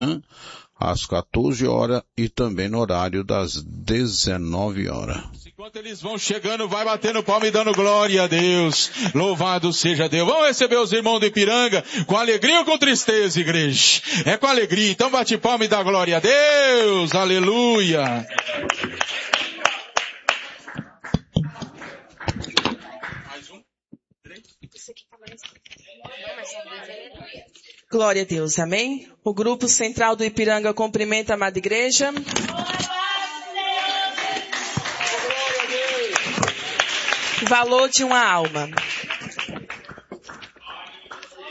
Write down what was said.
às 14 horas e também no horário das 19 horas. Enquanto eles vão chegando, vai batendo palma e dando glória a Deus. Louvado seja Deus. Vamos receber os irmãos do Ipiranga com alegria ou com tristeza, igreja? É com alegria. Então bate palma e dá glória a Deus. Aleluia. Mais um? Glória a Deus, amém? O grupo central do Ipiranga cumprimenta a amada igreja. Valor de uma alma.